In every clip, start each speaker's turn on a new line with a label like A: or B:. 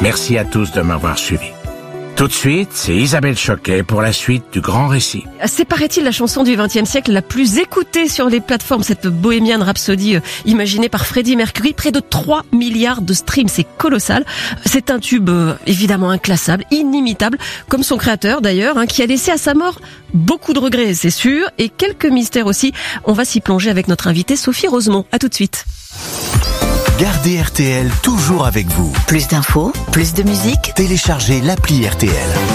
A: Merci à tous de m'avoir suivi. Tout de suite, c'est Isabelle Choquet pour la suite du Grand Récit.
B: C'est, paraît-il, la chanson du XXe siècle la plus écoutée sur les plateformes, cette Bohemian Rhapsody imaginée par Freddie Mercury. Près de 3 milliards de streams, c'est colossal. C'est un tube évidemment inclassable, inimitable, comme son créateur d'ailleurs, qui a laissé à sa mort beaucoup de regrets, c'est sûr, et quelques mystères aussi. On va s'y plonger avec notre invitée Sophie Rosemont. À tout de suite.
C: Gardez RTL toujours avec vous.
D: Plus d'infos, plus de musique.
C: Téléchargez l'appli RTL.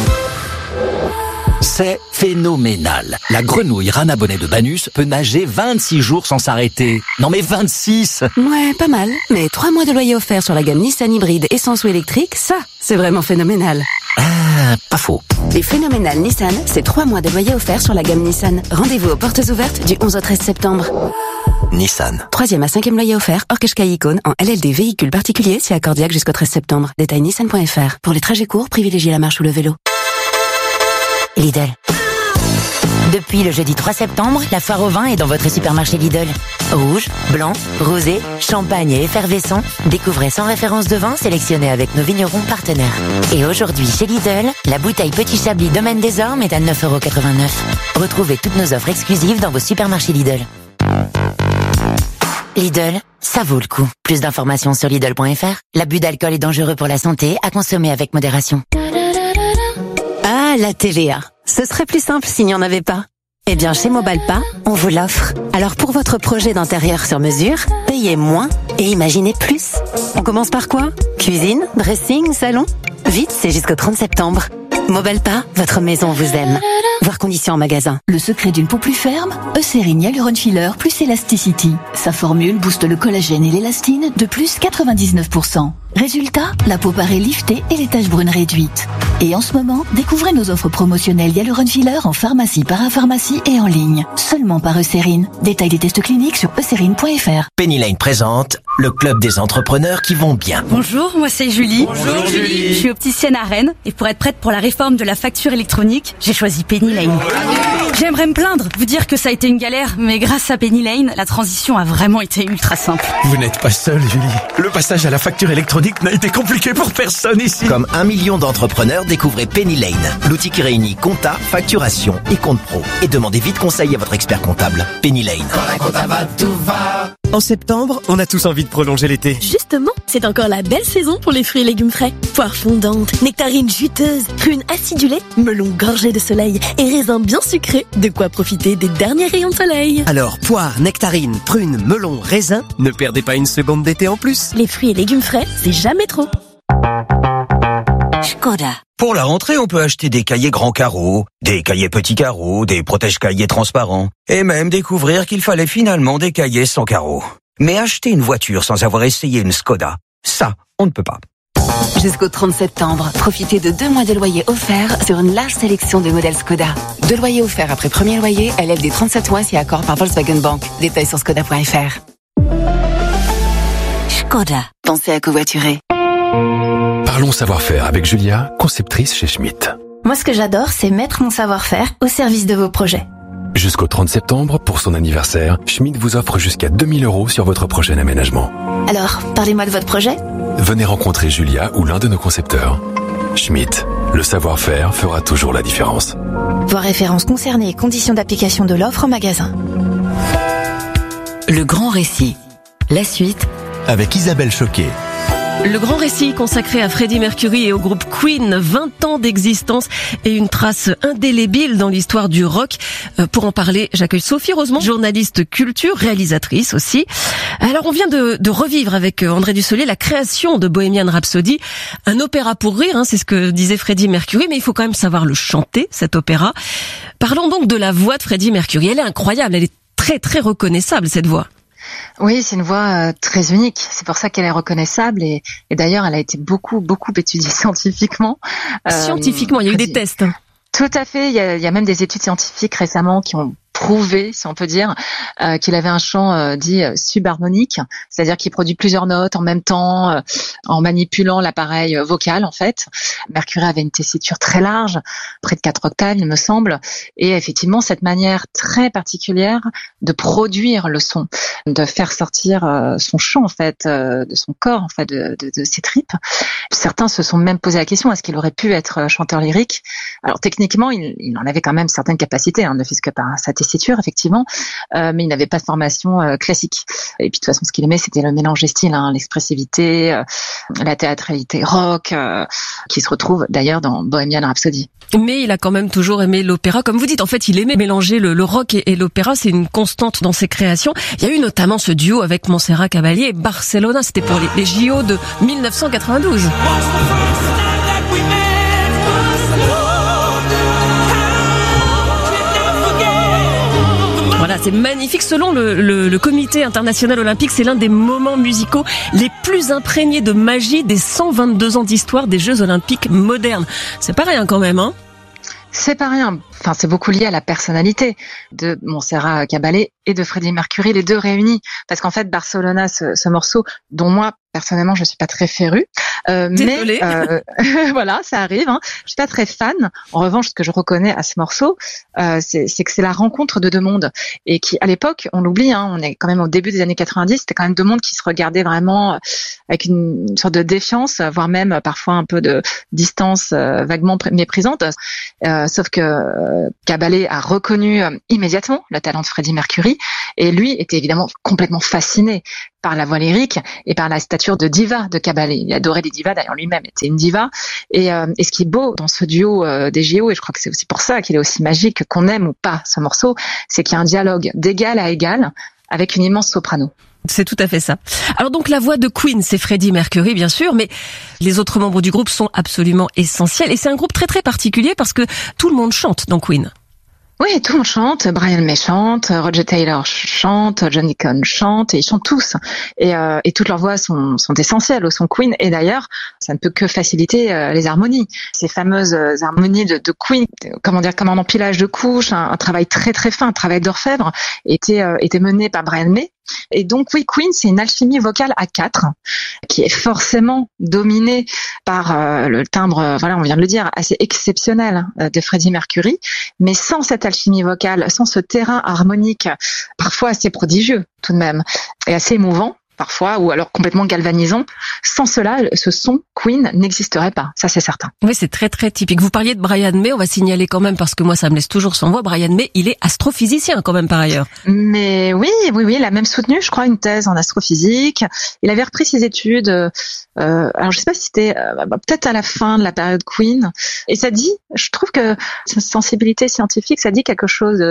E: C'est phénoménal. La grenouille Rana Bonnet de Banus peut nager 26 jours sans s'arrêter. Non mais 26!
D: Ouais, pas mal. Mais 3 mois de loyer offert sur la gamme Nissan hybride essence ou électrique, ça, c'est vraiment phénoménal.
E: Pas faux.
D: Les phénoménales Nissan, c'est 3 mois de loyer offert sur la gamme Nissan. Rendez-vous aux portes ouvertes du 11 au 13 septembre.
C: Nissan.
D: 3e à 5e loyer offert, hors Qashqai Icône, en LLD véhicule particulier, si accordiaque jusqu'au 13 septembre. Détail nissan.fr. Pour les trajets courts, privilégiez la marche ou le vélo.
F: Lidl. Depuis le jeudi 3 septembre, la foire au vin est dans votre supermarché Lidl. Rouge, blanc, rosé, champagne et effervescent. Découvrez 100 références de vin sélectionnées avec nos vignerons partenaires. Et aujourd'hui, chez Lidl, la bouteille Petit Chablis Domaine des Ormes est à 9,89 €. Retrouvez toutes nos offres exclusives dans vos supermarchés Lidl. Lidl, ça vaut le coup. Plus d'informations sur Lidl.fr. L'abus d'alcool est dangereux pour la santé, à consommer avec modération.
D: Ah, la TVA. Ce serait plus simple s'il n'y en avait pas. Eh bien, chez Mobalpa, on vous l'offre. Alors pour votre projet d'intérieur sur mesure, payez moins et imaginez plus. On commence par quoi? Cuisine, dressing, salon? Vite, c'est jusqu'au 30 septembre. Mobalpa, votre maison vous aime. Voir conditions en magasin.
G: Le secret d'une peau plus ferme, Eucérine Hyaluron Filler plus Elasticity. Sa formule booste le collagène et l'élastine de plus 99%. Résultat, la peau paraît liftée et les taches brunes réduites. Et en ce moment, découvrez nos offres promotionnelles Hyaluron Filler en pharmacie, parapharmacie et en ligne. Seulement par Eucérine. Détail des tests cliniques sur eucérine.fr.
C: Penny Lane présente le club des entrepreneurs qui vont bien.
H: Bonjour, moi c'est Julie.
C: Bonjour Julie.
H: Je suis opticienne à Rennes et pour être prête pour la réforme de la facture électronique, j'ai choisi Penny Lane. J'aimerais me plaindre, vous dire que ça a été une galère, mais grâce à Penny Lane, la transition a vraiment été ultra simple.
I: Vous n'êtes pas seule, Julie. Le passage à la facture électronique n'a été compliqué pour personne ici.
C: Comme 1 million d'entrepreneurs, découvrez Penny Lane, l'outil qui réunit compta, facturation et compte pro. Et demandez vite conseil à votre expert comptable. Penny Lane.
J: En septembre, on a tous envie de prolonger l'été.
K: Justement, c'est encore la belle saison pour les fruits et légumes frais. Poires fondantes, nectarines juteuses, prunes acidulées, melons gorgés de soleil et raisins bien sucrés. De quoi profiter des derniers rayons de soleil.
J: Alors, poires, nectarines, prunes, melons, raisins, ne perdez pas une seconde d'été en plus.
K: Les fruits et légumes frais, c'est jamais trop.
F: Škoda.
E: Pour la rentrée, on peut acheter des cahiers grands carreaux, des cahiers petits carreaux, des protège-cahiers transparents, et même découvrir qu'il fallait finalement des cahiers sans carreaux. Mais acheter une voiture sans avoir essayé une Škoda, ça, on ne peut pas.
D: Jusqu'au 30 septembre, profitez de 2 mois de loyer offert sur une large sélection de modèles Škoda. 2 loyers offerts après premier loyer, LLD 37 mois si accord par Volkswagen Bank. Détails sur škoda.fr.
F: Škoda.
D: Pensez à covoiturer.
L: Parlons savoir-faire avec Julia, conceptrice chez Schmitt.
K: Moi, ce que j'adore, c'est mettre mon savoir-faire au service de vos projets.
L: Jusqu'au 30 septembre, pour son anniversaire, Schmitt vous offre jusqu'à 2 000 € sur votre prochain aménagement.
K: Alors, parlez-moi de votre projet.
L: Venez rencontrer Julia ou l'un de nos concepteurs. Schmitt, le savoir-faire fera toujours la différence.
K: Voir références concernées et conditions d'application de l'offre en magasin.
D: Le grand récit. La suite.
C: Avec Isabelle Choquet.
B: Le grand récit consacré à Freddie Mercury et au groupe Queen, 20 ans d'existence et une trace indélébile dans l'histoire du rock. Pour en parler, j'accueille Sophie Rosemont, journaliste culture, réalisatrice aussi. Alors on vient de revivre avec André Dussolier la création de Bohemian Rhapsody, un opéra pour rire, c'est ce que disait Freddie Mercury, mais il faut quand même savoir le chanter, cet opéra. Parlons donc de la voix de Freddie Mercury. Elle est incroyable, elle est très très reconnaissable cette voix.
M: Oui, c'est une voix très unique. C'est pour ça qu'elle est reconnaissable et d'ailleurs, elle a été beaucoup étudiée scientifiquement.
B: Scientifiquement, il y a eu des tests.
M: Tout à fait. Il y a même des études scientifiques récemment qui ont prouvé, si on peut dire, qu'il avait un chant dit subharmonique, c'est-à-dire qu'il produit plusieurs notes en même temps, en manipulant l'appareil vocal en fait. Mercury avait une tessiture très large, près de 4 octaves il me semble, et effectivement cette manière très particulière de produire le son, de faire sortir son chant en fait, de son corps en fait, de ses tripes. Certains se sont même posé la question, est-ce qu'il aurait pu être chanteur lyrique? Alors techniquement il en avait quand même certaines capacités, ne fût-ce que par sa tessiture effectivement, mais il n'avait pas de formation classique. Et puis de toute façon ce qu'il aimait c'était le mélange des styles, l'expressivité, la théâtralité rock, qui se retrouve d'ailleurs dans Bohemian Rhapsody.
B: Mais il a quand même toujours aimé l'opéra, comme vous dites. En fait, il aimait mélanger le rock et l'opéra. C'est une constante dans ses créations. Il y a eu notamment ce duo avec Montserrat Caballé et Barcelona. C'était pour les JO de 1992. Voilà, c'est magnifique. Selon le Comité international olympique, c'est l'un des moments musicaux les plus imprégnés de magie des 122 ans d'histoire des Jeux olympiques modernes. C'est pas rien quand même,
M: C'est pas rien. Enfin, c'est beaucoup lié à la personnalité de Montserrat Caballé et de Freddie Mercury, les deux réunis. Parce qu'en fait, Barcelona, ce morceau, dont moi, personnellement, je suis pas très férue. Mais voilà, ça arrive. Je suis pas très fan. En revanche, ce que je reconnais à ce morceau, c'est que c'est la rencontre de deux mondes. Et qui, à l'époque, on l'oublie, on est quand même au début des années 90, c'était quand même deux mondes qui se regardaient vraiment avec une sorte de défiance, voire même parfois un peu de distance vaguement méprisante. Sauf que Caballé a reconnu immédiatement le talent de Freddie Mercury et lui était évidemment complètement fasciné par la voix lyrique et par la stature de diva de Caballé. Il adorait les divas, d'ailleurs lui-même était une diva. Et ce qui est beau dans ce duo des JO, et je crois que c'est aussi pour ça qu'il est aussi magique, qu'on aime ou pas ce morceau, c'est qu'il y a un dialogue d'égal à égal avec une immense soprano.
B: C'est tout à fait ça. Alors donc la voix de Queen, c'est Freddie Mercury bien sûr, mais les autres membres du groupe sont absolument essentiels. Et c'est un groupe très très particulier parce que tout le monde chante dans Queen.
M: Oui, tout le monde chante. Brian May chante, Roger Taylor chante, John Deacon chante, et ils chantent tous. Et toutes leurs voix sont essentielles au son Queen. Et d'ailleurs, ça ne peut que faciliter les harmonies. Ces fameuses harmonies de Queen, comme un empilage de couches, un travail très très fin, un travail d'orfèvre, était mené par Brian May. Et donc oui, Queen, c'est une alchimie vocale à 4 qui est forcément dominée par le timbre, on vient de le dire, assez exceptionnel de Freddie Mercury, mais sans cette alchimie vocale, sans ce terrain harmonique parfois assez prodigieux tout de même et assez émouvant parfois, ou alors complètement galvanisant. Sans cela, ce son Queen n'existerait pas. Ça, c'est certain.
B: Oui, c'est très, très typique. Vous parliez de Brian May, on va signaler quand même, parce que moi, ça me laisse toujours sans voix. Brian May, il est astrophysicien quand même, par ailleurs.
M: Mais oui, il a même soutenu, je crois, une thèse en astrophysique. Il avait repris ses études, alors je sais pas si c'était peut-être à la fin de la période Queen. Et ça dit, je trouve que sa sensibilité scientifique, ça dit quelque chose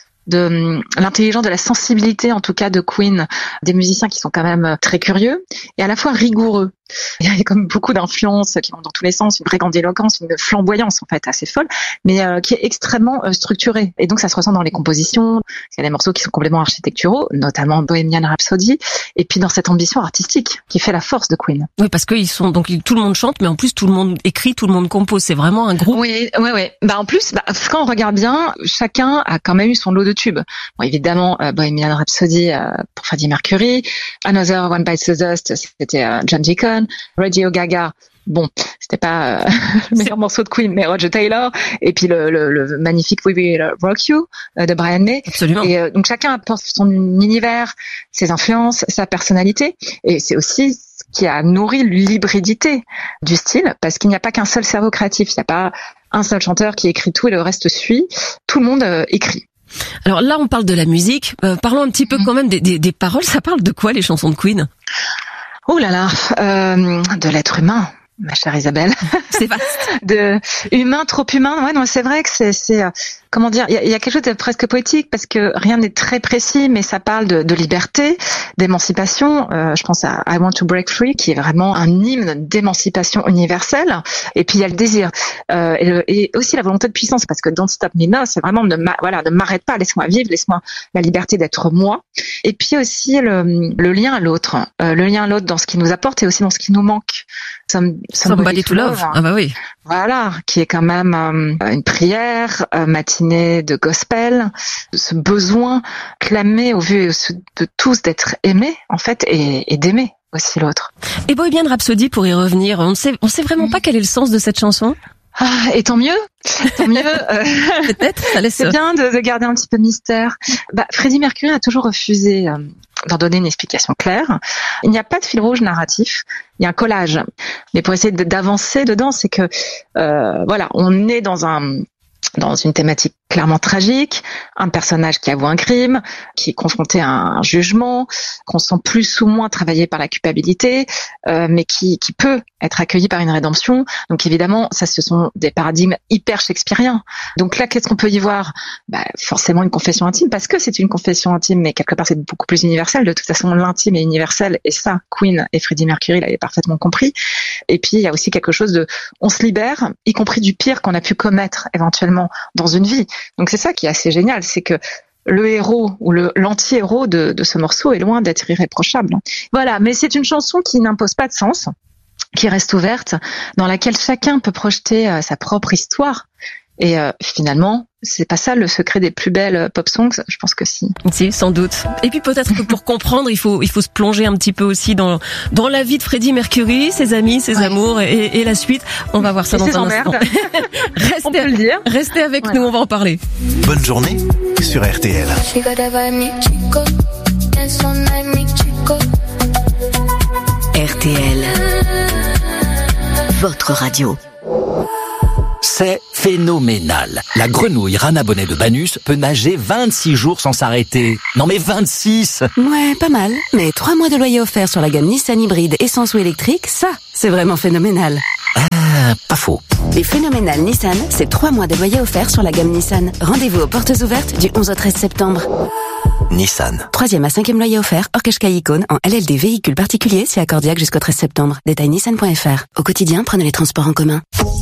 M: de l'intelligence, de la sensibilité en tout cas de Queen, des musiciens qui sont quand même très curieux et à la fois rigoureux. Il y a comme beaucoup d'influences qui vont dans tous les sens, une vraie grandiloquence, une flamboyance en fait assez folle, mais qui est extrêmement structurée. Et donc ça se ressent dans les compositions. Il y a des morceaux qui sont complètement architecturaux, notamment Bohemian Rhapsody, et puis dans cette ambition artistique qui fait la force de Queen.
B: Oui, parce qu'ils sont donc tout le monde chante, mais en plus tout le monde écrit, tout le monde compose. C'est vraiment un groupe.
M: Oui. En plus, quand on regarde bien, chacun a quand même eu son lot de tubes. Bon, évidemment, Bohemian Rhapsody pour Freddie Mercury, Another One Bites the Dust, c'était John Deacon. Radio Gaga, bon, c'était pas le meilleur morceau de Queen, mais Roger Taylor, et puis le magnifique We Will Rock You de Brian May.
B: Absolument.
M: Et donc chacun apporte son univers, ses influences, sa personnalité, et c'est aussi ce qui a nourri l'hybridité du style, parce qu'il n'y a pas qu'un seul cerveau créatif, il n'y a pas un seul chanteur qui écrit tout et le reste suit, tout le monde écrit.
B: Alors là, on parle de la musique, parlons un petit peu quand même des paroles. Ça parle de quoi les chansons de Queen ?
M: Oh là là, de l'être humain, ma chère Isabelle.
B: C'est vaste.
M: De humain, trop humain. Ouais, non, c'est vrai que c'est comment dire, il y a quelque chose de presque poétique parce que rien n'est très précis, mais ça parle de liberté, d'émancipation. Je pense à I Want to Break Free, qui est vraiment un hymne d'émancipation universelle. Et puis il y a le désir et aussi la volonté de puissance, parce que Don't Stop Me Now, c'est vraiment ne m'arrête pas, laisse-moi vivre, laisse-moi la liberté d'être moi. Et puis aussi le lien à l'autre, le lien à l'autre dans ce qui nous apporte et aussi dans ce qui nous manque.
B: Somebody to love. Ah bah oui.
M: Voilà, qui est quand même une prière matinée de gospel, ce besoin clamé au vu de tous d'être aimé en fait et d'aimer aussi l'autre.
B: Et Bohemian Rhapsody, pour y revenir, on sait vraiment pas quel est le sens de cette chanson.
M: Et tant mieux.
B: Peut-être, ça laisse.
M: C'est bien de garder un petit peu de mystère. Freddie Mercury a toujours refusé d'en donner une explication claire. Il n'y a pas de fil rouge narratif. Il y a un collage. Mais pour essayer d'avancer dedans, c'est que on est dans une thématique clairement tragique, un personnage qui avoue un crime, qui est confronté à un jugement, qu'on sent plus ou moins travaillé par la culpabilité, mais qui peut être accueilli par une rédemption. Donc évidemment, ça, ce sont des paradigmes hyper shakespeariens. Donc là, qu'est-ce qu'on peut y voir ? Forcément une confession intime, parce que c'est une confession intime, mais quelque part c'est beaucoup plus universel. De toute façon, l'intime est universel, et ça, Queen et Freddie Mercury l'avaient parfaitement compris. Et puis il y a aussi quelque chose de, on se libère, y compris du pire qu'on a pu commettre éventuellement dans une vie. Donc c'est ça qui est assez génial, c'est que le héros ou l'anti-héros de ce morceau est loin d'être irréprochable. Voilà, mais c'est une chanson qui n'impose pas de sens, qui reste ouverte, dans laquelle chacun peut projeter sa propre histoire. Et finalement, c'est pas ça le secret des plus belles pop songs. Je pense que si.
B: Si, sans doute. Et puis peut-être que pour comprendre, il faut se plonger un petit peu aussi dans la vie de Freddie Mercury, ses amis, ses amours et la suite. On va voir ça dans un instant. Restez avec nous, on va en parler.
N: Bonne journée sur RTL.
D: RTL, votre radio.
O: C'est phénoménal. La grenouille Rana Bonnet de Banus peut nager 26 jours sans s'arrêter. Non mais 26!
D: Ouais, pas mal. Mais 3 mois de loyer offert sur la gamme Nissan hybride essence ou électrique, ça, c'est vraiment phénoménal.
O: Pas faux.
D: Les phénoménales Nissan, c'est 3 mois de loyer offert sur la gamme Nissan. Rendez-vous aux portes ouvertes du 11 au 13 septembre.
O: Nissan.
D: 3e à 5e loyer offert, hors Qashqai Icône, en LLD véhicule particulier, c'est accordiaque jusqu'au 13 septembre. Détail nissan.fr. Au quotidien, prenez les transports en commun.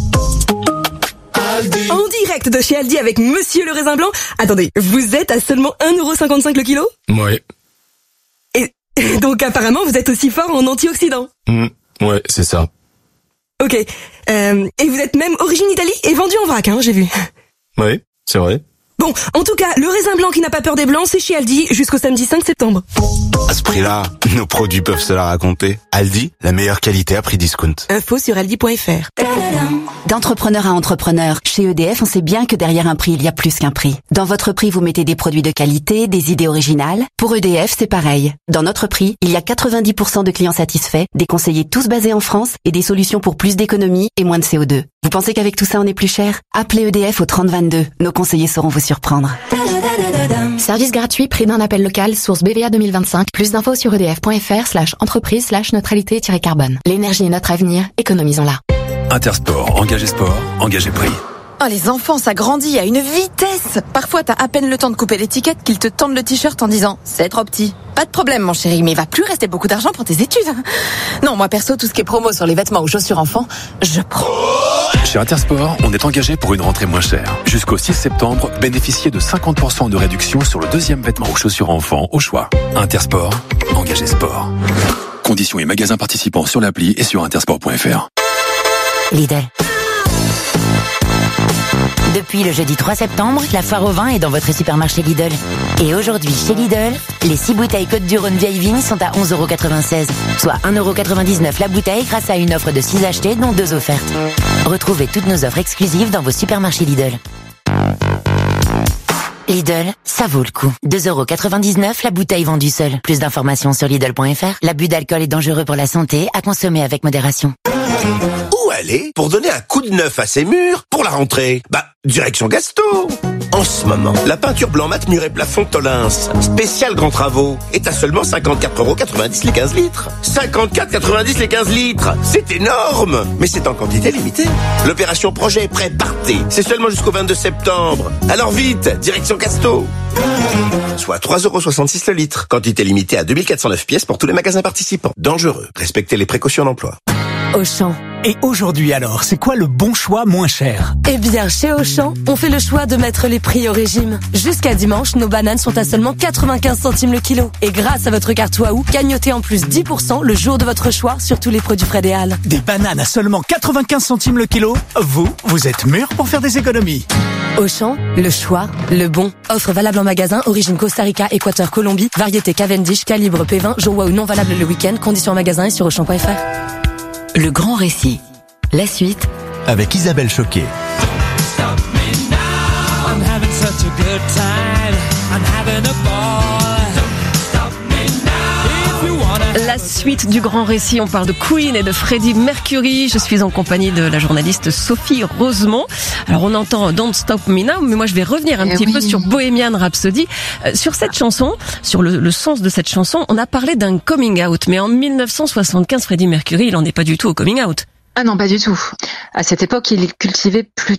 P: En direct de chez Aldi avec Monsieur le Raisin Blanc. Attendez, vous êtes à seulement 1,55€ le kilo ?
L: Ouais.
P: Et donc apparemment vous êtes aussi fort en antioxydants.
L: Ouais, c'est ça.
P: Ok. Et vous êtes même origine Italie et vendu en vrac, j'ai vu.
L: Ouais, c'est vrai.
P: Bon, en tout cas, le raisin blanc qui n'a pas peur des blancs, c'est chez Aldi jusqu'au samedi 5 septembre.
N: À ce prix-là, nos produits peuvent se la raconter. Aldi, la meilleure qualité à prix discount.
P: Info sur aldi.fr.
D: D'entrepreneur à entrepreneur, chez EDF, on sait bien que derrière un prix, il y a plus qu'un prix. Dans votre prix, vous mettez des produits de qualité, des idées originales. Pour EDF, c'est pareil. Dans notre prix, il y a 90% de clients satisfaits, des conseillers tous basés en France et des solutions pour plus d'économie et moins de CO2. Vous pensez qu'avec tout ça, on est plus cher ? Appelez EDF au 3022. Nos conseillers sauront vous surprendre.
Q: Service gratuit, prix d'un appel local, source BVA 2025. Plus d'infos sur edf.fr/entreprise/neutralité-carbone. L'énergie est notre avenir, économisons-la.
L: Intersport, engagé sport, engagé prix.
R: Oh, les enfants, ça grandit à une vitesse. Parfois, t'as à peine le temps de couper l'étiquette qu'ils te tendent le t-shirt en disant « C'est trop petit ». Pas de problème, mon chéri, mais il va plus rester beaucoup d'argent pour tes études. Non, moi perso, tout ce qui est promo sur les vêtements ou chaussures enfants, je prends.
L: Chez Intersport, on est engagé pour une rentrée moins chère. Jusqu'au 6 septembre, bénéficiez de 50% de réduction sur le deuxième vêtement ou chaussures enfants au choix. Intersport, engagé sport. Conditions et magasins participants sur l'appli et sur intersport.fr.
F: Lidl. Depuis le jeudi 3 septembre, la foire au vin est dans votre supermarché Lidl. Et aujourd'hui, chez Lidl, les 6 bouteilles Côte-du-Rhône vieille vigne sont à 11,96€, soit 1,99€ la bouteille grâce à une offre de 6 achetés, dont 2 offertes. Retrouvez toutes nos offres exclusives dans vos supermarchés Lidl. Lidl, ça vaut le coup. 2,99€ la bouteille vendue seule. Plus d'informations sur Lidl.fr. L'abus d'alcool est dangereux pour la santé, à consommer avec modération.
S: Où aller pour donner un coup de neuf à ses murs pour la rentrée ? Direction Gasto. En ce moment, la peinture blanc mat mur et plafond Tolins, spécial grands travaux, est à seulement 54,90€ les 15 litres. 54,90€ les 15 litres, c'est énorme. Mais c'est en quantité limitée. L'opération projet est prêt, partez. C'est seulement jusqu'au 22 septembre. Alors vite, direction Gasto. Soit 3,66€ le litre. Quantité limitée à 2409 pièces pour tous les magasins participants. Dangereux. Respectez les précautions d'emploi.
T: Auchan, Et aujourd'hui alors, c'est quoi le bon choix moins cher?
P: Eh bien, chez Auchan, on fait le choix de mettre les prix au régime. Jusqu'à dimanche, nos bananes sont à seulement 95 centimes le kilo. Et grâce à votre carte Waouh, gagnotez en plus 10% le jour de votre choix sur tous les produits frais des Halles.
T: Des bananes à seulement 95 centimes le kilo? Vous êtes mûrs pour faire des économies.
P: Auchan, le choix, le bon. Offre valable en magasin, origine Costa Rica, Équateur, Colombie, variété Cavendish, calibre P20, jour Waouh non valable le week-end, conditions en magasin et sur Auchan.fr.
F: Le grand récit. La suite
O: avec Isabelle Choquet.
B: La suite du grand récit, on parle de Queen et de Freddie Mercury. Je suis en compagnie de la journaliste Sophie Rosemont. Alors on entend Don't Stop Me Now, mais moi je vais revenir un petit peu sur Bohemian Rhapsody. Sur cette chanson, sur le sens de cette chanson, on a parlé d'un coming out, mais en 1975, Freddie Mercury, il en est pas du tout au coming out.
M: Ah non, pas du tout. À cette époque, il cultivait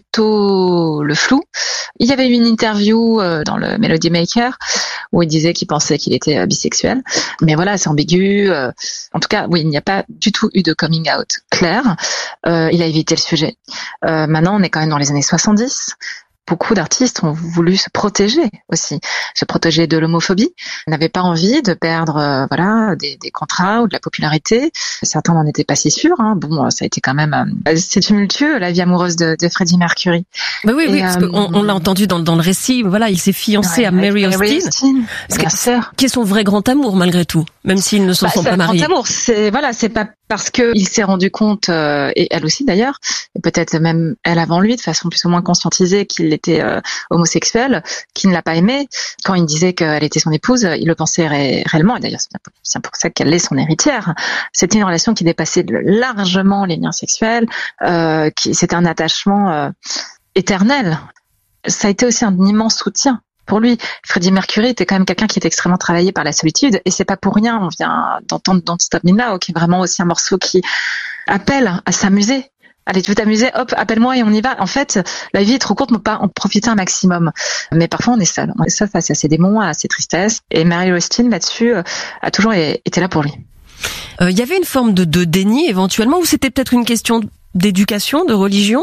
M: plutôt le flou. Il y avait eu une interview dans le Melody Maker où il disait qu'il pensait qu'il était bisexuel. Mais voilà, c'est ambigu. En tout cas, oui, il n'y a pas du tout eu de coming out clair. Il a évité le sujet. Maintenant, on est quand même dans les années 70. Beaucoup d'artistes ont voulu se protéger aussi, se protéger de l'homophobie, n'avaient pas envie de perdre des contrats ou de la popularité. Certains n'en étaient pas si sûrs. Bon, ça a été quand même c'est tumultueux la vie amoureuse de Freddie Mercury.
B: Oui, parce qu'on l'a entendu dans le récit. Voilà, il s'est fiancé à Mary Austin, qui est son vrai grand amour malgré tout, même s'ils ne se sont pas mariés.
M: Grand amour, c'est pas parce que il s'est rendu compte, et elle aussi d'ailleurs, et peut-être même elle avant lui, de façon plus ou moins conscientisée, qu'il était homosexuel, qu'il ne l'a pas aimé. Quand il disait qu'elle était son épouse, il le pensait réellement, et d'ailleurs c'est pour ça qu'elle est son héritière. C'était une relation qui dépassait largement les liens sexuels, c'était un attachement éternel. Ça a été aussi un immense soutien. Pour lui, Freddie Mercury était quand même quelqu'un qui était extrêmement travaillé par la solitude, et c'est pas pour rien, on vient d'entendre Don't Stop Me Now, qui est vraiment aussi un morceau qui appelle à s'amuser. Allez, tu veux t'amuser? Hop, appelle-moi et on y va. En fait, la vie est trop courte pour pas en profiter un maximum. Mais parfois, on est seul. On est seul face à ses démons, à ses tristesses. Et Mary Austin, là-dessus, a toujours été là pour lui.
B: Il y avait une forme de déni, éventuellement, ou c'était peut-être une question d'éducation, de religion?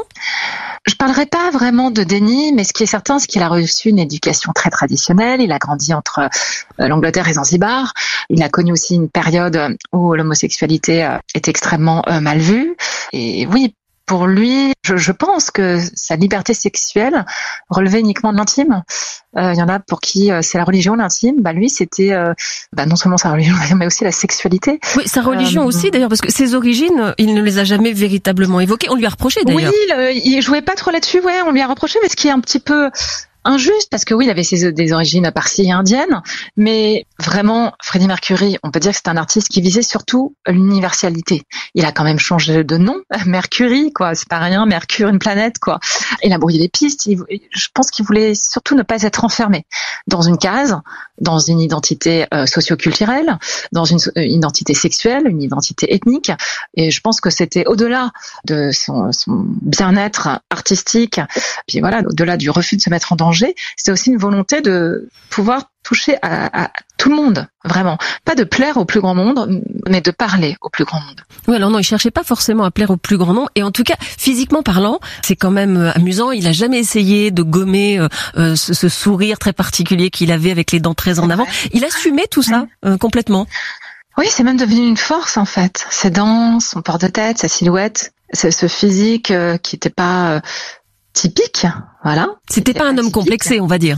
M: Je parlerai pas vraiment de déni, mais ce qui est certain, c'est qu'il a reçu une éducation très traditionnelle. Il a grandi entre l'Angleterre et Zanzibar. Il a connu aussi une période où l'homosexualité est extrêmement mal vue. Et oui, pour lui, je pense que sa liberté sexuelle relevait uniquement de l'intime. Il y en a pour qui c'est la religion, l'intime. Lui, c'était non seulement sa religion, mais aussi la sexualité.
B: Oui, sa religion aussi, d'ailleurs, parce que ses origines, il ne les a jamais véritablement évoquées. On lui a reproché, d'ailleurs.
M: Oui, il jouait pas trop là-dessus. Ouais, on lui a reproché, mais ce qui est un petit peu injuste, parce que oui, il avait des origines parsi et indiennes, mais vraiment, Freddie Mercury, on peut dire que c'est un artiste qui visait surtout l'universalité. Il a quand même changé de nom, Mercury, quoi, c'est pas rien, Mercure, une planète, quoi. Il a brouillé les pistes, je pense qu'il voulait surtout ne pas être enfermé dans une case, dans une identité socio-culturelle, dans une identité sexuelle, une identité ethnique, et je pense que c'était au-delà de son bien-être artistique, puis voilà, au-delà du refus de se mettre en danger. C'était aussi une volonté de pouvoir toucher à tout le monde, vraiment. Pas de plaire au plus grand monde, mais de parler au plus grand monde.
B: Oui, alors non, il cherchait pas forcément à plaire au plus grand nombre. Et en tout cas, physiquement parlant, c'est quand même amusant. Il a jamais essayé de gommer ce sourire très particulier qu'il avait avec les dents très en avant. Il assumait tout ça complètement.
M: Oui, c'est même devenu une force en fait. Ses dents, son port de tête, sa silhouette, ce physique qui était pas typique, voilà.
B: C'était pas un homme complexé, on va dire.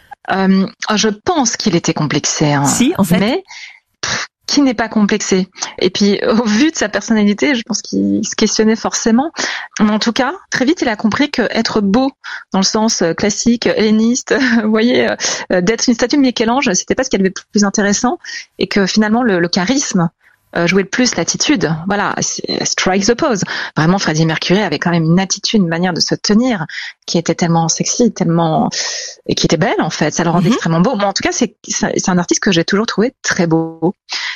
M: Je pense qu'il était complexé.
B: Si, en fait.
M: Mais qui n'est pas complexé? Et puis, au vu de sa personnalité, je pense qu'il se questionnait forcément. Mais en tout cas, très vite, il a compris que être beau, dans le sens classique, helléniste, vous voyez, d'être une statue de Michel-Ange, c'était pas ce qui avait le plus intéressant, et que finalement, le charisme jouer le plus l'attitude. Voilà, strike the pose. Vraiment, Freddie Mercury avait quand même une attitude, une manière de se tenir qui était tellement sexy, et qui était belle en fait. Ça le rendait extrêmement beau. Moi, en tout cas, c'est un artiste que j'ai toujours trouvé très beau.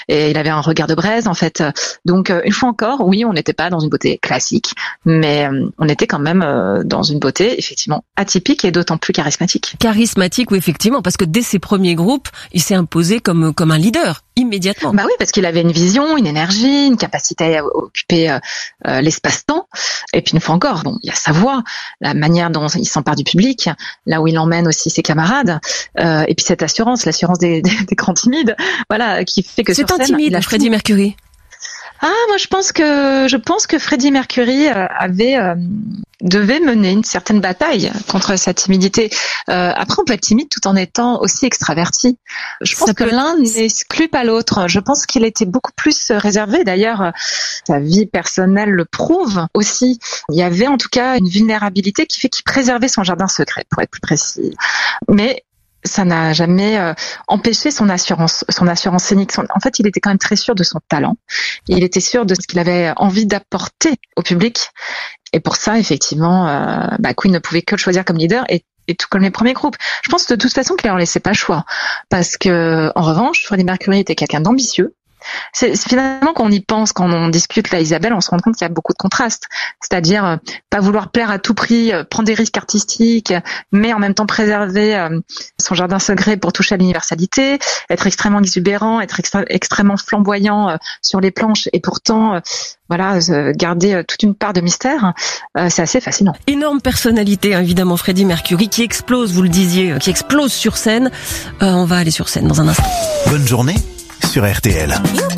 M: et il avait un regard de braise en fait. Donc une fois encore, oui, on n'était pas dans une beauté classique, mais on était quand même dans une beauté effectivement atypique et d'autant plus charismatique.
B: Charismatique, oui, effectivement, parce que dès ses premiers groupes, il s'est imposé comme un leader immédiatement.
M: Bah oui, parce qu'il avait une vision, une énergie, une capacité à occuper l'espace-temps. Et puis une fois encore, bon, il y a sa voix, la manière dont il s'empare du public, là où il emmène aussi ses camarades, et puis cette assurance, l'assurance des grands timides, voilà, qui fait que
B: c'est
M: sur
B: un
M: scène,
B: timide, Freddie Mercury.
M: Ah, moi je pense que Freddie Mercury devait mener une certaine bataille contre sa timidité. Après, on peut être timide tout en étant aussi extraverti. Je pense que l'un n'exclut pas l'autre. Je pense qu'il était beaucoup plus réservé. D'ailleurs, sa vie personnelle le prouve aussi. Il y avait en tout cas une vulnérabilité qui fait qu'il préservait son jardin secret, pour être plus précis. Mais ça n'a jamais empêché son assurance scénique. En fait, il était quand même très sûr de son talent. Il était sûr de ce qu'il avait envie d'apporter au public. Et pour ça, effectivement, Queen ne pouvait que le choisir comme leader et tout comme les premiers groupes. Je pense de toute façon qu'il leur laissait pas le choix. Parce que, en revanche, Freddie Mercury était quelqu'un d'ambitieux. C'est finalement quand on y pense, quand on discute là, Isabelle, on se rend compte qu'il y a beaucoup de contrastes. C'est-à-dire pas vouloir plaire à tout prix, prendre des risques artistiques, mais en même temps préserver son jardin secret pour toucher à l'universalité, être extrêmement exubérant, être extrêmement flamboyant sur les planches et pourtant garder toute une part de mystère. C'est assez fascinant.
B: Énorme personnalité, évidemment, Freddie Mercury, qui explose, vous le disiez, qui explose sur scène. On va aller sur scène dans un instant.
T: Bonne journée sur RTL.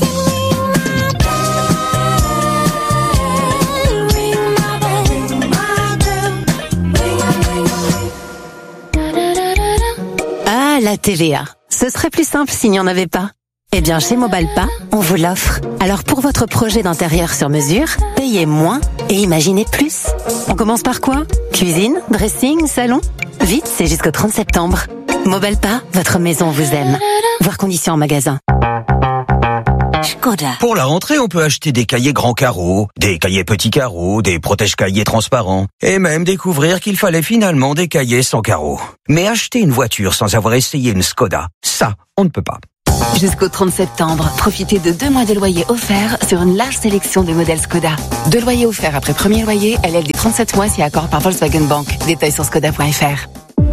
D: Ah, la TVA. Ce serait plus simple s'il n'y en avait pas. Eh bien, chez Mobalpa, on vous l'offre. Alors pour votre projet d'intérieur sur mesure, payez moins et imaginez plus. On commence par quoi? Cuisine, dressing, salon? Vite, c'est jusqu'au 30 septembre. Mobalpa, votre maison vous aime. Voir conditions en magasin.
F: Skoda.
E: Pour la rentrée, on peut acheter des cahiers grands carreaux, des cahiers petits carreaux, des protège-cahiers transparents, et même découvrir qu'il fallait finalement des cahiers sans carreaux. Mais acheter une voiture sans avoir essayé une Skoda, ça, on ne peut pas.
U: Jusqu'au 30 septembre, profitez de 2 mois de loyer offerts sur une large sélection de modèles Skoda. 2 loyers offerts après premier loyer, LLD 37 mois si accord par Volkswagen Bank. Détails sur skoda.fr.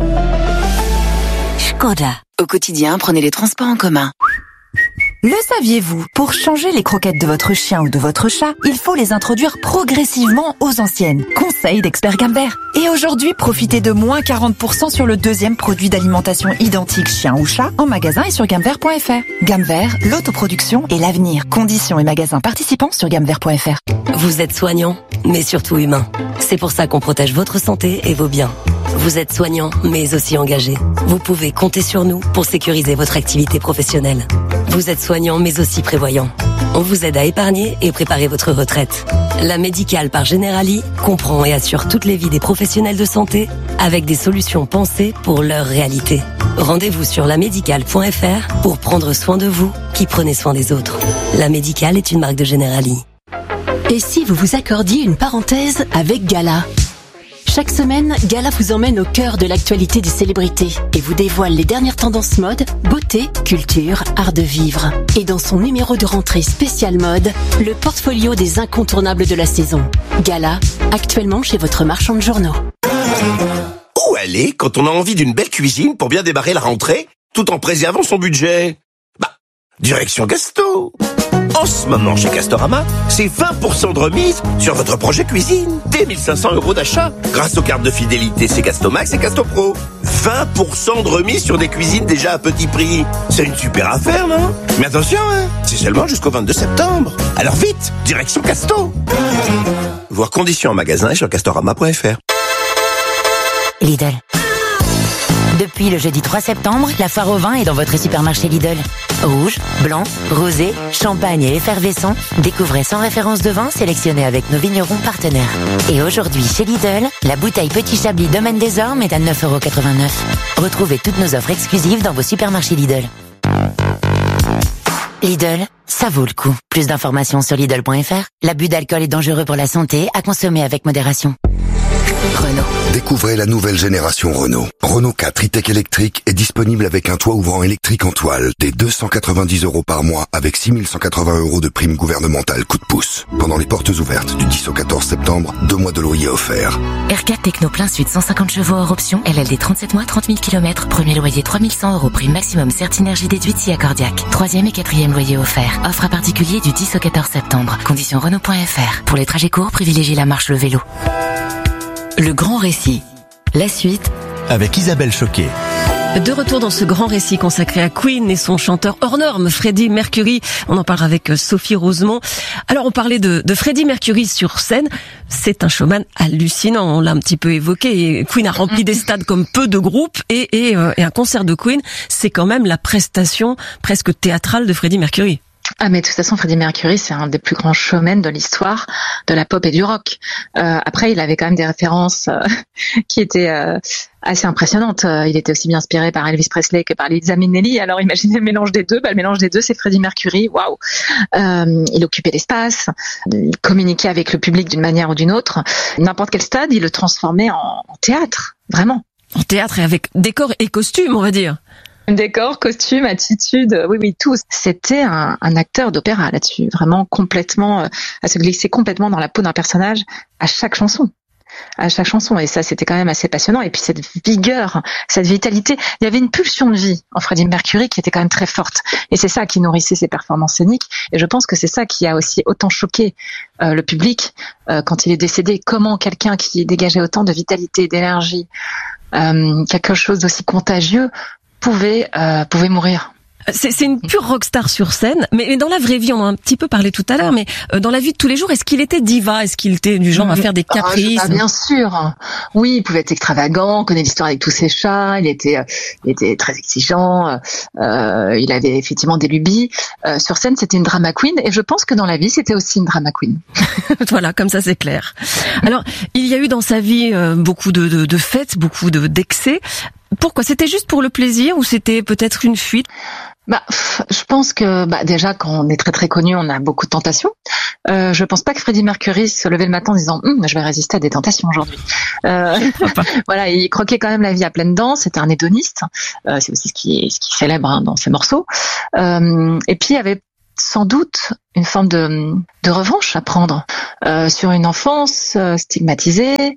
F: Skoda.
U: Au quotidien, prenez les transports en commun.
V: Le saviez-vous? Pour changer les croquettes de votre chien ou de votre chat, il faut les introduire progressivement aux anciennes. Conseil d'expert Gamver. Et aujourd'hui, profitez de moins 40% sur le deuxième produit d'alimentation identique chien ou chat en magasin et sur gamver.fr. Gamver, l'autoproduction et l'avenir. Conditions et magasins participants sur gamver.fr.
F: Vous êtes soignant, mais surtout humain. C'est pour ça qu'on protège votre santé et vos biens. Vous êtes soignant, mais aussi engagé. Vous pouvez compter sur nous pour sécuriser votre activité professionnelle. Vous êtes soignant, mais aussi prévoyant. On vous aide à épargner et préparer votre retraite. La Médicale par Generali comprend et assure toutes les vies des professionnels de santé avec des solutions pensées pour leur réalité. Rendez-vous sur lamédicale.fr pour prendre soin de vous qui prenez soin des autres. La Médicale est une marque de Generali.
W: Et si vous vous accordiez une parenthèse avec Gala? Chaque semaine, Gala vous emmène au cœur de l'actualité des célébrités et vous dévoile les dernières tendances mode, beauté, culture, art de vivre. Et dans son numéro de rentrée spécial mode, le portfolio des incontournables de la saison. Gala, actuellement chez votre marchand de journaux.
S: Où aller quand on a envie d'une belle cuisine pour bien démarrer la rentrée, tout en préservant son budget? Direction Gasto. En ce moment, chez Castorama, c'est 20% de remise sur votre projet cuisine. Dès 1 500 € d'achat, grâce aux cartes de fidélité C'est Castomax et Castopro. 20% de remise sur des cuisines déjà à petit prix. C'est une super affaire, non? Mais attention, c'est seulement jusqu'au 22 septembre. Alors vite, direction Casto. Voir conditions en magasin et sur castorama.fr.
F: Lidl. Depuis le jeudi 3 septembre, la foire au vin est dans votre supermarché Lidl. Rouge, blanc, rosé, champagne et effervescent, découvrez 100 références de vin sélectionnées avec nos vignerons partenaires. Et aujourd'hui, chez Lidl, la bouteille Petit Chablis Domaine des Ormes est à 9,89 €. Retrouvez toutes nos offres exclusives dans vos supermarchés Lidl. Lidl, ça vaut le coup. Plus d'informations sur Lidl.fr. L'abus d'alcool est dangereux pour la santé, à consommer avec modération. Renault.
A: Découvrez la nouvelle génération Renault. Renault 4 e-tech électrique est disponible avec un toit ouvrant électrique en toile dès 290 € par mois avec 6180 € de prime gouvernementale coup de pouce. Pendant les portes ouvertes du 10 au 14 septembre, 2 mois de loyer offerts.
F: R4 Techno plein sud 150 chevaux hors option, LLD 37 mois 30 000 km, premier loyer 3100 €, prime maximum Certinergie déduite si accordiaque. 3e et 4e loyer offert. Offre à particulier du 10 au 14 septembre. Conditions Renault.fr. Pour les trajets courts, privilégiez la marche, le vélo.
G: Le grand récit. La suite avec Isabelle Choquet.
B: De retour dans ce grand récit consacré à Queen et son chanteur hors norme, Freddie Mercury. On en parle avec Sophie Rosemont. Alors, on parlait de Freddie Mercury sur scène. C'est un showman hallucinant. On l'a un petit peu évoqué. Et Queen a rempli des stades comme peu de groupes. Et un concert de Queen, c'est quand même la prestation presque théâtrale de Freddie Mercury.
M: Ah, mais de toute façon, Freddie Mercury, c'est un des plus grands showmen de l'histoire de la pop et du rock. Après, il avait quand même des références qui étaient assez impressionnantes. Il était aussi bien inspiré par Elvis Presley que par Liza Minnelli. Alors, imaginez le mélange des deux. Le mélange des deux, c'est Freddie Mercury. Waouh. Il occupait l'espace, il communiquait avec le public d'une manière ou d'une autre. N'importe quel stade, il le transformait en théâtre, vraiment.
B: En théâtre et avec décor et costume, on va dire.
M: Décor, costume, attitude, oui, tout. C'était un acteur d'opéra là-dessus, vraiment complètement, à se glisser complètement dans la peau d'un personnage à chaque chanson. Et ça, c'était quand même assez passionnant. Et puis cette vigueur, cette vitalité, il y avait une pulsion de vie en Freddie Mercury qui était quand même très forte. Et c'est ça qui nourrissait ses performances scéniques. Et je pense que c'est ça qui a aussi autant choqué le public quand il est décédé. Comment quelqu'un qui dégageait autant de vitalité, d'énergie, quelque chose d'aussi contagieux, pouvait mourir.
B: C'est une pure rockstar sur scène, mais dans la vraie vie, on en a un petit peu parlé tout à l'heure, mais dans la vie de tous les jours, est-ce qu'il était diva? Est-ce qu'il était du genre à faire des caprices?
M: Bien sûr. Oui, il pouvait être extravagant, connaît l'histoire avec tous ses chats, il était très exigeant, il avait effectivement des lubies. Sur scène, c'était une drama queen, et je pense que dans la vie, c'était aussi une drama queen.
B: Voilà, comme ça c'est clair. Alors, il y a eu dans sa vie beaucoup de fêtes, beaucoup d'excès. Pourquoi? C'était juste pour le plaisir ou c'était peut-être une fuite?
M: Je pense que déjà quand on est très très connu, on a beaucoup de tentations. Je pense pas que Freddie Mercury se levait le matin en disant je vais résister à des tentations aujourd'hui. Voilà, il croquait quand même la vie à pleines dents. C'était un hédoniste. C'est aussi ce qui célèbre dans ses morceaux. Et puis il y avait sans doute une forme de revanche à prendre sur une enfance stigmatisée,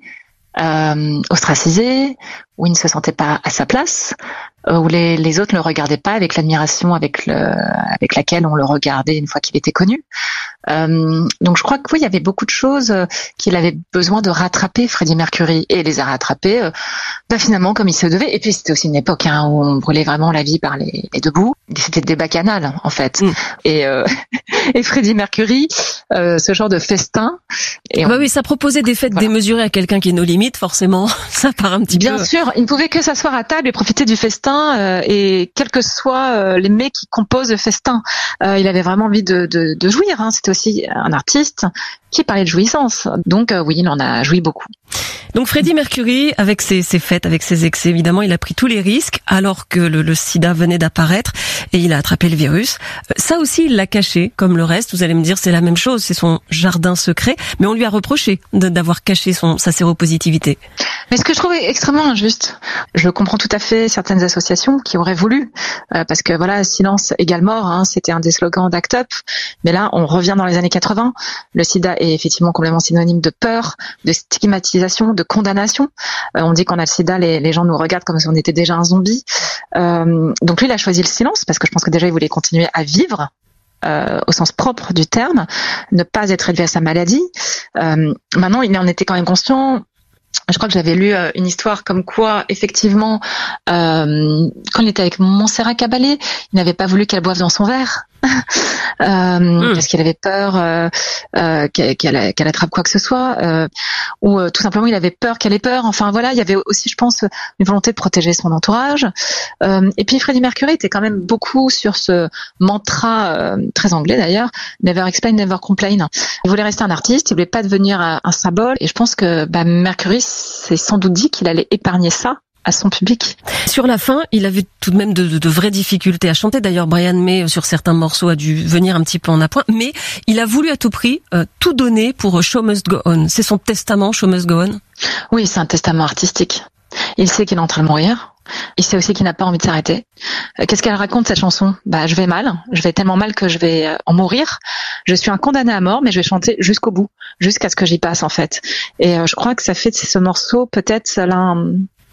M: ostracisé, où il ne se sentait pas à sa place, où les autres ne le regardaient pas avec l'admiration avec laquelle on le regardait une fois qu'il était connu. Donc je crois que oui, il y avait beaucoup de choses qu'il avait besoin de rattraper, Freddie Mercury, et les a rattrapées finalement comme il se devait. Et puis c'était aussi une époque où on brûlait vraiment la vie par les deux bouts. C'était des bacchanales en fait. Et Freddie Mercury, ce genre de festin.
B: Oui, ça proposait des fêtes démesurées à quelqu'un qui est nos limites, forcément. Ça part un petit peu.
M: Bien sûr, il ne pouvait que s'asseoir à table et profiter du festin, et quels que soient les mets qui composent le festin. Il avait vraiment envie de jouir. C'était aussi un artiste qui parlait de jouissance. Donc oui, il en a joui beaucoup.
B: Donc Freddie Mercury, avec ses fêtes, avec ses excès, évidemment, il a pris tous les risques alors que le sida venait d'apparaître et il a attrapé le virus. Ça aussi, il l'a caché, comme le reste. Vous allez me dire, c'est la même chose, c'est son jardin secret, mais on lui a reproché d'avoir caché sa séropositivité.
M: Mais ce que je trouve extrêmement injuste, je comprends tout à fait certaines associations qui auraient voulu, parce que voilà, silence égale mort, c'était un des slogans d'Act Up, mais là, on revient dans les années 80. Le sida est effectivement complètement synonyme de peur, de stigmatisation, de condamnation. On dit qu'on a le sida, les gens nous regardent comme si on était déjà un zombie. Donc lui, il a choisi le silence parce que je pense que déjà, il voulait continuer à vivre au sens propre du terme, ne pas être élevé à sa maladie. Maintenant, il en était quand même conscient. Je crois que j'avais lu une histoire comme quoi, effectivement, quand il était avec Montserrat Caballé, il n'avait pas voulu qu'elle boive dans son verre. Parce qu'il avait peur qu'elle attrape quoi que ce soit, ou tout simplement il avait peur qu'elle ait peur. Enfin voilà, il y avait aussi, je pense, une volonté de protéger son entourage. Et puis Freddie Mercury était quand même beaucoup sur ce mantra très anglais d'ailleurs, never explain, never complain. Il voulait rester un artiste, il voulait pas devenir un symbole. Et je pense que Mercury s'est sans doute dit qu'il allait épargner ça à son public.
B: Sur la fin, il avait tout de même de vraies difficultés à chanter. D'ailleurs, Brian May, sur certains morceaux, a dû venir un petit peu en appoint. Mais il a voulu à tout prix tout donner pour Show Must Go On. C'est son testament, Show Must Go On?
M: Oui, c'est un testament artistique. Il sait qu'il est en train de mourir. Il sait aussi qu'il n'a pas envie de s'arrêter. Qu'est-ce qu'elle raconte, cette chanson? Je vais mal. Je vais tellement mal que je vais en mourir. Je suis un condamné à mort, mais je vais chanter jusqu'au bout, jusqu'à ce que j'y passe, en fait. Et je crois que ça fait de ce morceau peut-être l'un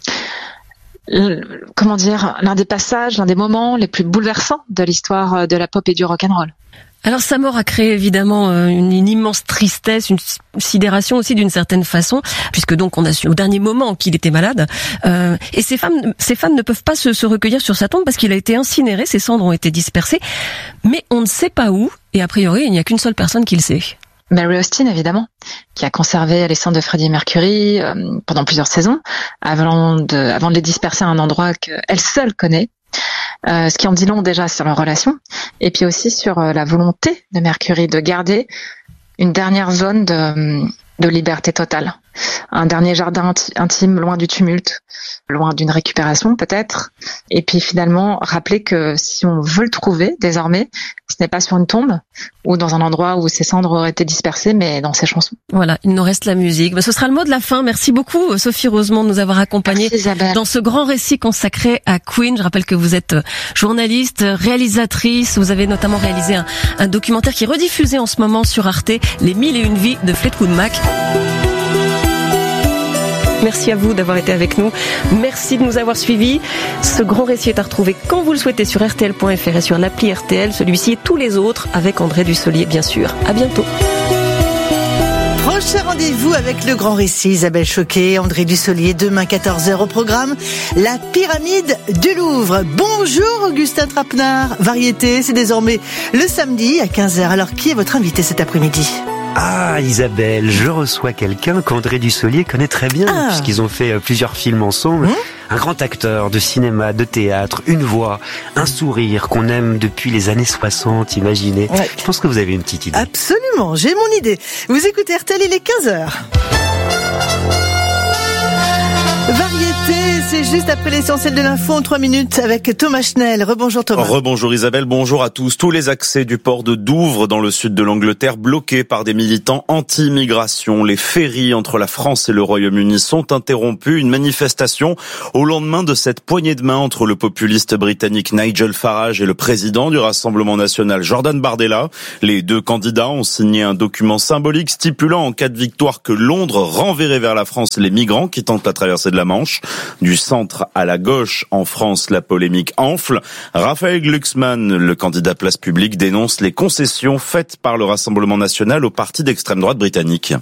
M: des passages, l'un des moments les plus bouleversants de l'histoire de la pop et du rock'n'roll.
B: Alors sa mort a créé évidemment une immense tristesse, une sidération aussi d'une certaine façon, puisque donc on a su au dernier moment qu'il était malade. Et ses fans ne peuvent pas se recueillir sur sa tombe parce qu'il a été incinéré, ses cendres ont été dispersées, mais on ne sait pas où, et a priori il n'y a qu'une seule personne qui le sait.
M: Mary Austin, évidemment, qui a conservé les cendres de Freddie Mercury pendant plusieurs saisons, avant de les disperser à un endroit qu'elle seule connaît. Ce qui en dit long déjà sur leur relation, et puis aussi sur la volonté de Mercury de garder une dernière zone de liberté totale. Un dernier jardin intime, loin du tumulte, loin d'une récupération peut-être. Et puis finalement, rappeler que si on veut le trouver désormais, ce n'est pas sur une tombe ou dans un endroit où ses cendres auraient été dispersées, mais dans ses chansons.
B: Voilà, il nous reste la musique. Ce sera le mot de la fin. Merci beaucoup Sophie Rosemont de nous avoir accompagnés dans ce grand récit consacré à Queen. Je rappelle que vous êtes journaliste, réalisatrice. Vous avez notamment réalisé un documentaire qui est rediffusé en ce moment sur Arte, Les 1001 vies de Fleetwood Mac. Merci à vous d'avoir été avec nous. Merci de nous avoir suivis. Ce grand récit est à retrouver quand vous le souhaitez sur RTL.fr et sur l'appli RTL, celui-ci et tous les autres avec André Dussolier, bien sûr. À bientôt.
H: Prochain rendez-vous avec le grand récit, Isabelle Choquet, André Dussolier, demain 14h au programme, la pyramide du Louvre. Bonjour Augustin Trapenard, Variété, c'est désormais le samedi à 15h. Alors qui est votre invité cet après-midi ?
I: Ah Isabelle, je reçois quelqu'un qu'André Dussolier connaît très bien, puisqu'ils ont fait plusieurs films ensemble. Un grand acteur de cinéma, de théâtre, une voix, un sourire qu'on aime depuis les années 60, imaginez. Ouais. Je pense que vous avez une petite idée.
H: Absolument, j'ai mon idée. Vous écoutez RTL, il est 15h. Variété, c'est juste après l'essentiel de l'info en 3 minutes avec Thomas Schnell. Rebonjour Thomas.
J: Rebonjour Isabelle, bonjour à tous. Tous les accès du port de Douvres dans le sud de l'Angleterre bloqués par des militants anti-immigration. Les ferries entre la France et le Royaume-Uni sont interrompus. Une manifestation au lendemain de cette poignée de main entre le populiste britannique Nigel Farage et le président du Rassemblement national Jordan Bardella. Les deux candidats ont signé un document symbolique stipulant en cas de victoire que Londres renverrait vers la France les migrants qui tentent la traversée de la Manche. Du centre à la gauche, en France, la polémique enfle. Raphaël Glucksmann, le candidat Place Publique, dénonce les concessions faites par le Rassemblement national au parti d'extrême droite britannique.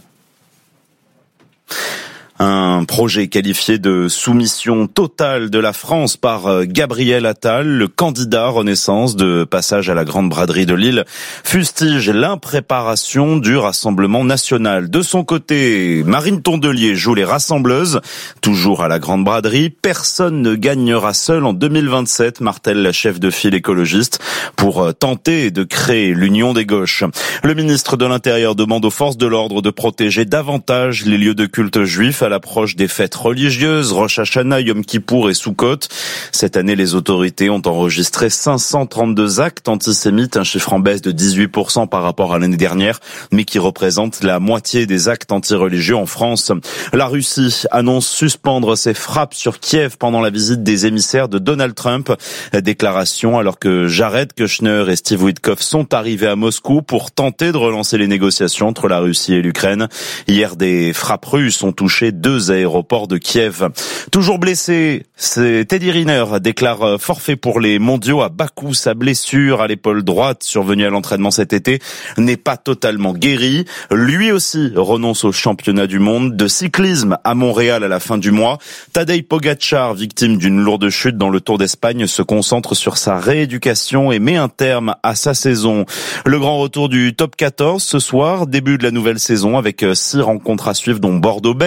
J: Un projet qualifié de soumission totale de la France par Gabriel Attal, le candidat Renaissance de passage à la Grande Braderie de Lille, fustige l'impréparation du Rassemblement national. De son côté, Marine Tondelier joue les rassembleuses. Toujours à la Grande Braderie, personne ne gagnera seul en 2027, martèle la chef de file écologiste, pour tenter de créer l'union des gauches. Le ministre de l'Intérieur demande aux forces de l'ordre de protéger davantage les lieux de culte juifs à l'approche des fêtes religieuses, Rosh Hashanah, Yom Kippour et Sukkot. Cette année, les autorités ont enregistré 532 actes antisémites, un chiffre en baisse de 18% par rapport à l'année dernière, mais qui représente la moitié des actes antireligieux en France. La Russie annonce suspendre ses frappes sur Kiev pendant la visite des émissaires de Donald Trump. Déclaration alors que Jared Kushner et Steve Witkoff sont arrivés à Moscou pour tenter de relancer les négociations entre la Russie et l'Ukraine. Hier, des frappes russes ont touché 2 aéroports de Kiev. Toujours blessé, c'est Teddy Riner déclare forfait pour les mondiaux à Bakou. Sa blessure à l'épaule droite survenue à l'entraînement cet été n'est pas totalement guérie. Lui aussi renonce au championnat du monde de cyclisme à Montréal à la fin du mois. Tadej Pogačar, victime d'une lourde chute dans le Tour d'Espagne, se concentre sur sa rééducation et met un terme à sa saison. Le grand retour du top 14 ce soir, début de la nouvelle saison avec 6 rencontres à suivre dont Bordeaux-Bègles,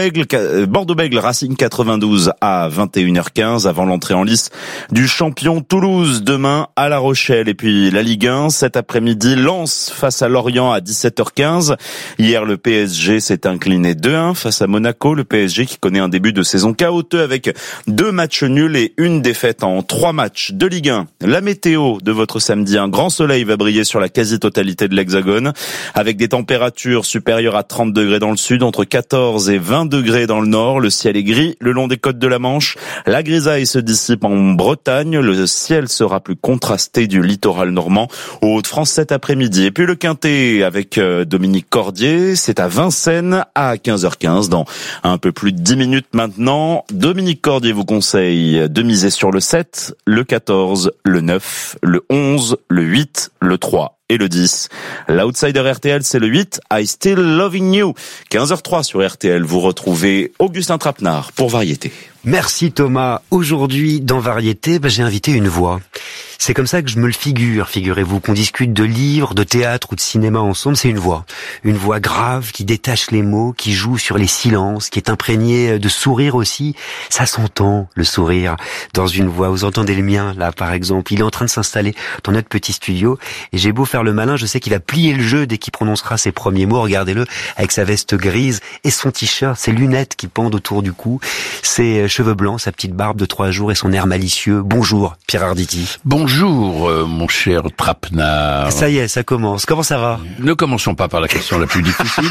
J: Bordeaux-Bègles Racing 92 à 21h15 avant l'entrée en lice du champion Toulouse demain à La Rochelle. Et puis la Ligue 1 cet après-midi, Lens face à Lorient à 17h15. Hier, le PSG s'est incliné 2-1 face à Monaco. Le PSG qui connaît un début de saison chaotique avec 2 matchs nuls et une défaite en 3 matchs de Ligue 1. La météo de votre samedi, un grand soleil va briller sur la quasi-totalité de l'Hexagone avec des températures supérieures à 30 degrés dans le sud, entre 14 et 20 degrés dans le nord. Le ciel est gris le long des côtes de la Manche. La grisaille se dissipe en Bretagne. Le ciel sera plus contrasté du littoral normand aux Hauts-de-France cet après-midi. Et puis le Quintet avec Dominique Cordier, c'est à Vincennes à 15h15 dans un peu plus de 10 minutes maintenant. Dominique Cordier vous conseille de miser sur le 7, le 14, le 9, le 11, le 8, le 3 et le 10. L'outsider RTL, c'est le 8, I Still Loving You. 15h03 sur RTL, vous retrouvez Augustin Trapenard pour Variété.
I: Merci Thomas. Aujourd'hui, dans Variété, j'ai invité une voix. C'est comme ça que je me le figure, figurez-vous, qu'on discute de livres, de théâtre ou de cinéma ensemble, c'est une voix. Une voix grave qui détache les mots, qui joue sur les silences, qui est imprégnée de sourire aussi. Ça s'entend, le sourire, dans une voix. Vous entendez le mien, là, par exemple. Il est en train de s'installer dans notre petit studio, et j'ai beau faire le malin, je sais qu'il va plier le jeu dès qu'il prononcera ses premiers mots. Regardez-le, avec sa veste grise et son t-shirt, ses lunettes qui pendent autour du cou, ses cheveux blancs, sa petite barbe de 3 jours et son air malicieux. Bonjour, Pierre Arditi.
C: Bonjour, mon cher Trapenard.
I: Ça y est, ça commence. Comment ça va?
C: Ne commençons pas par la question la plus difficile.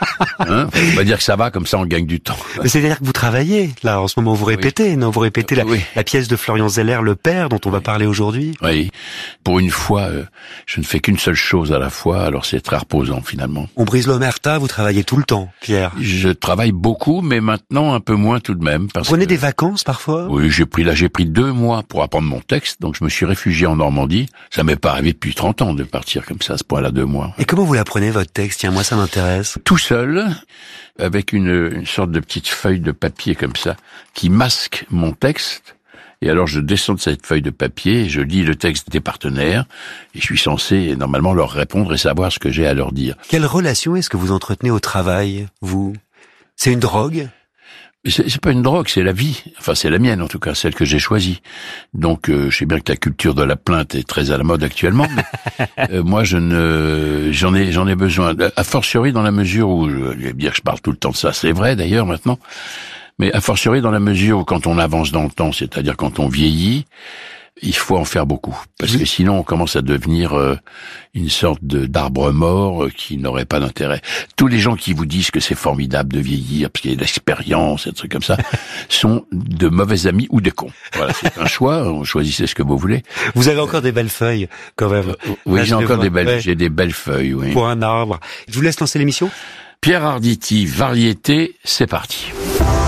C: On va dire que ça va, comme ça on gagne du temps.
I: C'est-à-dire que vous travaillez, là, en ce moment, vous répétez, non? Vous répétez la pièce de Florian Zeller, Le Père, dont on va parler aujourd'hui.
C: Oui. Pour une fois, je ne fais qu'une seule chose à la fois, alors c'est très reposant, finalement.
I: On brise l'omerta, vous travaillez tout le temps, Pierre.
C: Je travaille beaucoup, mais maintenant un peu moins tout de même.
I: Vous prenez des vacances, parfois?
C: Oui, j'ai pris 2 mois pour apprendre mon texte, donc je me suis réfugié en Normandie. Ça m'est pas arrivé depuis 30 ans de partir comme ça, à ce point-là, 2 mois.
I: Et comment vous l'apprenez, votre texte? Tiens, moi, ça m'intéresse.
C: Tout seul, avec une sorte de petite feuille de papier comme ça, qui masque mon texte. Et alors, je descends de cette feuille de papier, je lis le texte des partenaires, et je suis censé, normalement, leur répondre et savoir ce que j'ai à leur dire.
I: Quelle relation est-ce que vous entretenez au travail, vous? C'est une drogue?
C: C'est pas une drogue, c'est la vie. Enfin, c'est la mienne, en tout cas, celle que j'ai choisie. Donc, je sais bien que la culture de la plainte est très à la mode actuellement, mais moi, j'en ai besoin. A fortiori dans la mesure où, je vais dire que je parle tout le temps de ça, c'est vrai d'ailleurs maintenant, mais a fortiori dans la mesure où quand on avance dans le temps, c'est-à-dire quand on vieillit, il faut en faire beaucoup, parce que sinon on commence à devenir une sorte d'arbre mort qui n'aurait pas d'intérêt. Tous les gens qui vous disent que c'est formidable de vieillir parce qu'il y a de l'expérience, des trucs comme ça, sont de mauvais amis ou des cons. Voilà, c'est un choix, choisissez ce que vous voulez.
I: Vous avez encore des belles feuilles, quand même.
C: Oui, j'ai encore j'ai des belles feuilles, oui.
I: Pour un arbre. Je vous laisse lancer l'émission.
C: Pierre Arditi, Variété, c'est parti.